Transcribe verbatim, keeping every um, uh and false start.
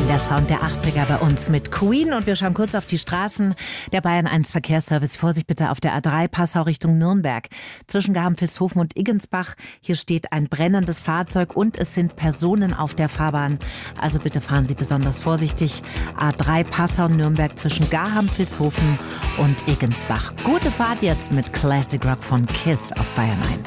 Der Sound der achtziger bei uns mit Queen und wir schauen kurz auf die Straßen. Der Bayern eins Verkehrsservice. Vorsicht bitte auf der A drei Passau Richtung Nürnberg. Zwischen Gahamfilshofen und Iggensbach. Hier steht ein brennendes Fahrzeug und es sind Personen auf der Fahrbahn. Also bitte fahren Sie besonders vorsichtig. A drei Passau Nürnberg zwischen Gahamfilshofen und Iggensbach. Gute Fahrt jetzt mit Classic Rock von Kiss auf Bayern eins.